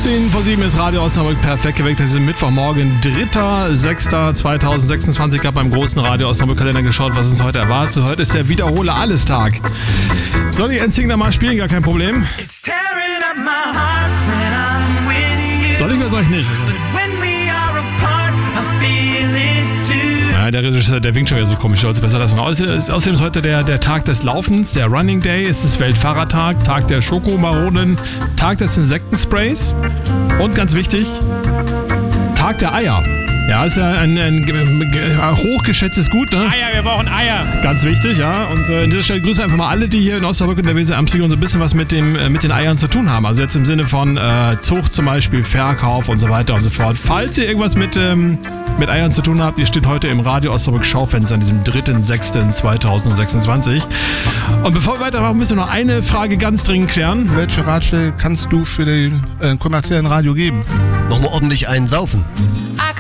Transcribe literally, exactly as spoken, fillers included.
fünfzehn vor sieben ist Radio Osnabrück perfekt geweckt. Das ist Mittwochmorgen, dritter sechster zweitausendsechsundzwanzig. Ich habe beim großen Radio Osnabrück Kalender geschaut, was uns heute erwartet. Heute ist der Wiederhole-Alles-Tag. Soll ich N-Sync da mal spielen? Gar kein Problem. Soll ich oder soll ich nicht? Ja, der Regisseur, der winkt schon wieder so komisch, ich soll es besser lassen. Außerdem ist heute der, der Tag des Laufens, der Running Day, es ist Weltfahrradtag, Tag der Schokomaronen, Tag des Insektensprays und ganz wichtig, Tag der Eier. Ja, ist ja ein, ein, ein hochgeschätztes Gut, ne? Eier, wir brauchen Eier. Ganz wichtig, ja. Und äh, an dieser Stelle grüße einfach mal alle, die hier in Osnabrück und der Weser am Region so ein bisschen was mit, dem, äh, mit den Eiern zu tun haben. Also jetzt im Sinne von äh, Zucht zum Beispiel, Verkauf und so weiter und so fort. Falls ihr irgendwas mit, ähm, mit Eiern zu tun habt, ihr steht heute im Radio Osnabrück Schaufenster an diesem dritter sechster zweitausendsechsundzwanzig. Und bevor wir weitermachen, müssen wir noch eine Frage ganz dringend klären. Welche Ratschläge kannst du für den äh, kommerziellen Radio geben? Nochmal ordentlich einen saufen.